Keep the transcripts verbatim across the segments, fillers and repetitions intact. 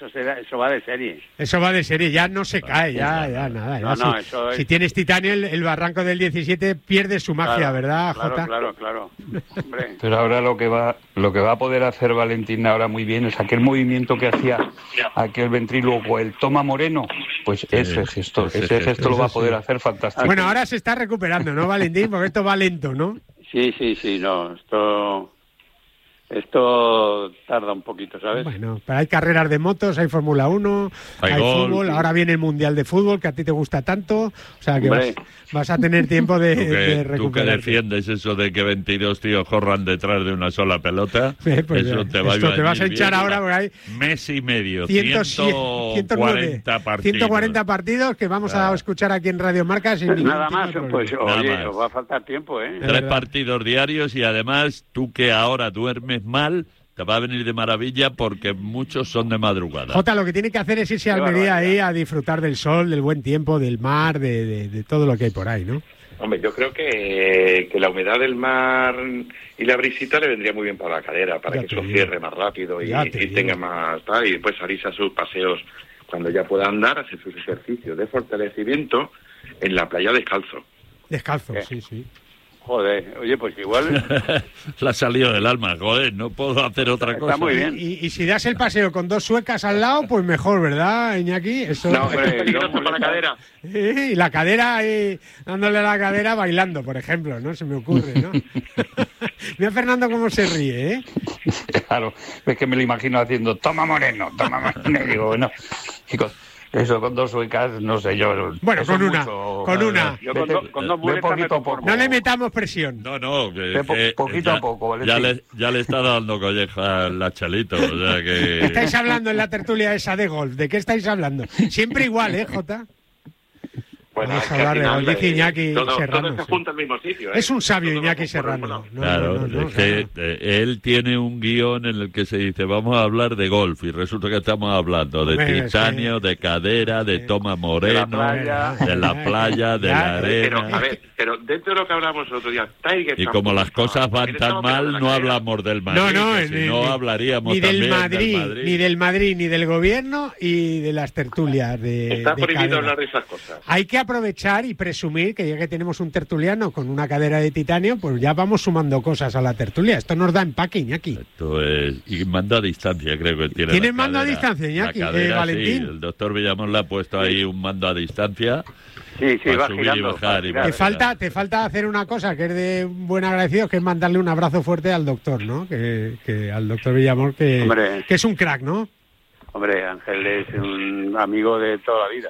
eso, será, eso va de serie. Eso va de serie, ya no se cae, ya, ya, nada. Ya, no, no, si, eso es... si tienes titanio, el, el barranco del diecisiete pierde su magia, claro, ¿verdad, claro, Jota? Claro, claro, hombre. Pero ahora lo que va lo que va a poder hacer Valentín ahora muy bien es aquel movimiento que hacía aquel ventrílogo, el Toma Moreno, pues sí, ese gesto, ese, ese gesto lo va a poder hacer fantástico. Bueno, ahora se está recuperando, ¿no, Valentín? Porque esto va lento, ¿no? Sí, sí, sí, no, esto... Esto tarda un poquito, ¿sabes? Bueno, pero hay carreras de motos, hay Fórmula uno, hay, hay fútbol, sí. Ahora viene el Mundial de Fútbol, que a ti te gusta tanto, o sea que vas, vas a tener tiempo de, ¿Tú que, de recuperarte. Tú que defiendes eso de que veintidós tíos corran detrás de una sola pelota, eh, pues eso te va esto a te vas a hinchar bien, ahora porque hay... Mes y medio, ciento cuarenta partidos. ciento cuarenta partidos que vamos a escuchar aquí en Radio Marca sin ningún Nada más, tipo de pues problema. oye, Nada más. os va a faltar tiempo, ¿eh? Tres partidos diarios y además tú que ahora duermes mal... Te va a venir de maravilla porque muchos son de madrugada. Jota, lo que tiene que hacer es irse a Almería ahí a disfrutar del sol, del buen tiempo, del mar, de, de, de todo lo que hay por ahí, ¿no? Hombre, yo creo que, que la humedad del mar y la brisita le vendría muy bien para la cadera, para ya que eso digo. Cierre más rápido y, y tenga más tal, y después salirse a sus paseos cuando ya pueda andar, hacer sus ejercicios de fortalecimiento en la playa descalzo. Descalzo, ¿Eh? sí, sí. Joder, oye, pues igual... La ha salido del alma, joder, no puedo hacer otra Está cosa. Está muy bien. Y, y si das el paseo con dos suecas al lado, pues mejor, ¿verdad, Iñaki? Eso... No, pero es peligroso para la cadera. Eh, y la cadera ahí, dándole la cadera bailando, por ejemplo, ¿no? Se me ocurre, ¿no? Mira Fernando cómo se ríe, ¿eh? Claro, es que me lo imagino haciendo, toma Moreno, toma Moreno, y digo, bueno, chicos... Eso con dos suecas, no sé yo. Bueno, con una, mucho, con una. Yo con, do, con dos muletas poquito a poco. No le metamos presión. No, no, que, po que poquito ya, a poco, ¿vale? Ya le, ya le está dando colleja la Chalito, o sea que... Estáis hablando en la tertulia esa de golf, ¿de qué estáis hablando? Siempre igual, ¿eh, Jota? Bueno, Vamos es a que hablar de final, golf, dice Iñaki todo, Serrano. todo se sí. junta al mismo sitio, ¿eh? Es un sabio todo Iñaki Serrano. No, claro, no, no, no, es que claro. eh, él tiene un guión en el que se dice vamos a hablar de golf y resulta que estamos hablando de Hombre, titanio, sí. de cadera, de toma moreno, de la playa, de la, playa, de Ya, la Pero, arena. a ver, pero dentro de lo que hablamos el otro día, Tiger Y como las cosas van tan mal, no hablamos del Madrid, No, no, que si ni, no ni, hablaríamos ni del también Madrid, del Madrid. ni del Madrid, ni del gobierno y de las tertulias de Está de prohibido cadera. hablar de esas cosas. Hay que aprovechar y presumir que ya que tenemos un tertuliano con una cadera de titanio, pues ya vamos sumando cosas a la tertulia. Esto nos da empaque, Iñaki. Esto es... Y mando a distancia, creo que tiene. ¿Tienes la mando a cadera. distancia, Iñaki? La cadera, Eh, Valentín. sí, el doctor Villamón le ha puesto ahí un mando a distancia. Sí, sí, para va subir girando. y bajar. Y va Te bajar. falta, te falta hacer una cosa que es de un buen agradecido, que es mandarle un abrazo fuerte al doctor, ¿no? Que, que al doctor Villamón, que, Hombre. que es un crack, ¿no? Hombre, Ángel es un amigo de toda la vida.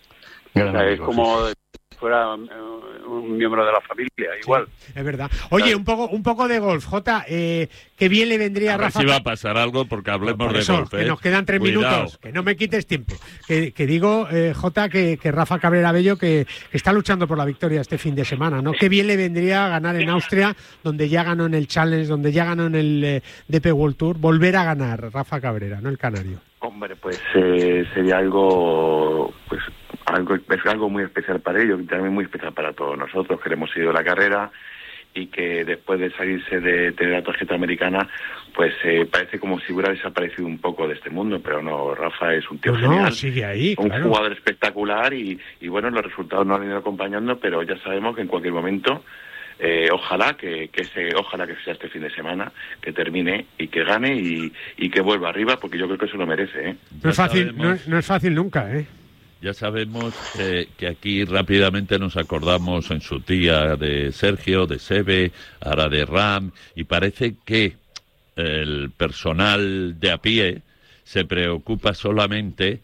Gran O sea, es amigo, como sí. si fuera eh, un miembro de la familia, igual. Sí, es verdad. Oye, Claro. un poco un poco de golf, Jota. Eh, qué bien le vendría A a ver Rafa. si va a pasar algo porque hablemos Por de eso, golf. que ¿eh? nos quedan tres Cuidado. minutos, que no me quites tiempo. Que, que digo, eh, Jota, que, que Rafa Cabrera Bello, que, que está luchando por la victoria este fin de semana, ¿no? Qué bien le vendría ganar en Austria, donde ya ganó en el Challenge, donde ya ganó en el eh, D P World Tour, volver a ganar Rafa Cabrera, ¿no? El canario. Hombre, pues eh, sería algo, pues algo, es algo muy especial para ellos y también muy especial para todos nosotros que le hemos seguido la carrera y que después de salirse de tener la tarjeta americana, pues eh, parece como si hubiera desaparecido un poco de este mundo, pero no, Rafa es un tío No, no, genial, sigue ahí, un claro. jugador espectacular y, y bueno, los resultados no han ido acompañando, pero ya sabemos que en cualquier momento Eh, ojalá que, que se, ojalá que sea este fin de semana, que termine y que gane y, y que vuelva arriba, porque yo creo que se lo merece, ¿eh? No es Ya fácil, sabemos- no, es- no es fácil nunca, ¿eh? Ya sabemos eh, que aquí rápidamente nos acordamos en su tía de Sergio, de Sebe, ahora de Ram, y parece que el personal de a pie se preocupa solamente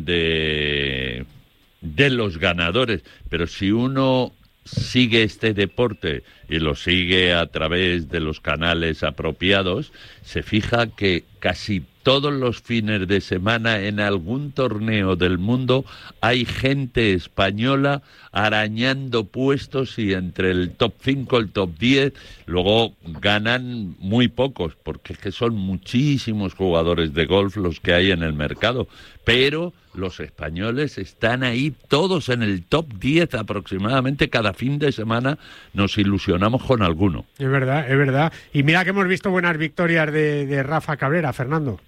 de, de los ganadores, pero si uno sigue este deporte y lo sigue a través de los canales apropiados, se fija que casi todos los fines de semana en algún torneo del mundo hay gente española arañando puestos y entre el top cinco, el top diez, luego ganan muy pocos, porque es que son muchísimos jugadores de golf los que hay en el mercado, pero los españoles están ahí todos en el top diez aproximadamente, cada fin de semana nos ilusionamos con alguno. Es verdad, es verdad. Y mira que hemos visto buenas victorias de, de Rafa Cabrera, Fernando.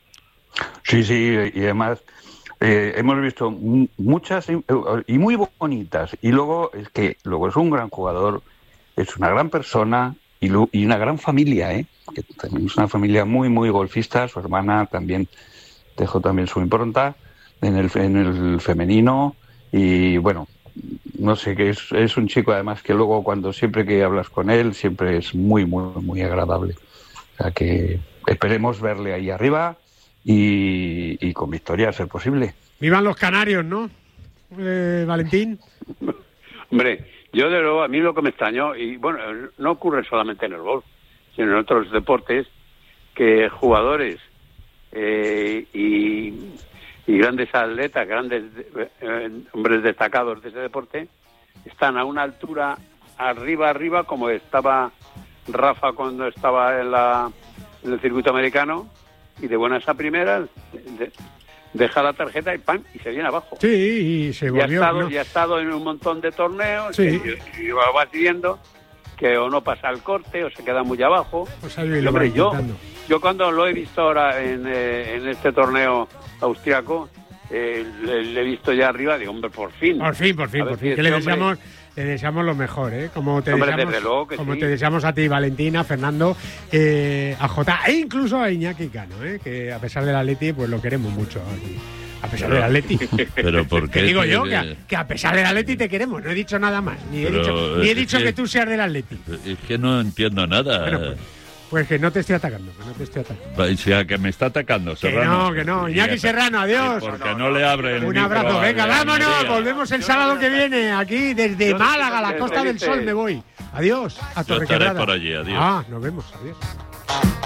Sí, sí, y además eh, hemos visto muchas y, y muy bonitas. Y luego es que luego es un gran jugador, es una gran persona y, lo, y una gran familia, ¿eh? Que tenemos una familia muy, muy golfista. Su hermana también dejó también su impronta en el, en el femenino. Y bueno, no sé, que es, es un chico además que luego cuando siempre que hablas con él siempre es muy, muy, muy agradable. O sea que esperemos verle ahí arriba y, y con victoria a ser posible. Vivan los canarios, ¿no? Eh, Valentín. Hombre, yo de luego, a mí lo que me extrañó, y bueno, no ocurre solamente en el golf, sino en otros deportes, que jugadores eh, y, y grandes atletas, grandes eh, hombres destacados de ese deporte, están a una altura arriba, arriba, como estaba Rafa cuando estaba en, la, en el circuito americano, y de buenas a primeras de, deja la tarjeta y ¡pam! Y se viene abajo. Sí, y se volvió. Y ha estado, ¿no? y ha estado en un montón de torneos, sí. y, y va viendo que o no pasa el corte o se queda muy abajo. Pues ahí lo hombre, yo, intentando. yo cuando lo he visto ahora en, eh, en este torneo austriaco, eh, le, le he visto ya arriba, digo, hombre, por fin. Por fin, por fin, por fin. Si que le deseamos... Hombre... Le deseamos lo mejor, ¿eh? Como te Hombre, deseamos, desde luego que como sí. te deseamos a ti, Valentina, Fernando, eh, a Jota e incluso a Iñaki Cano, ¿eh? Que a pesar del Atleti, pues lo queremos mucho aquí. A pesar pero, del Atleti. Pero ¿por qué? Te digo te... yo que a, que a pesar del Atleti te queremos, no he dicho nada más. Ni he pero dicho, ni he dicho que... que tú seas del Atleti. Es que no entiendo nada. Bueno, pues, pues que no te estoy atacando, que no te estoy atacando. O sea, que me está atacando, Serrano. Que no, que no. Iñaki y Serrano, adiós. Porque no, no le abre el Un abrazo, venga, vámonos. Volvemos el sábado que viene, aquí desde yo Málaga, no la Costa del Sol, me voy. Adiós, a Torrequebrada. Yo estaré por allí, adiós. Ah, nos vemos, adiós.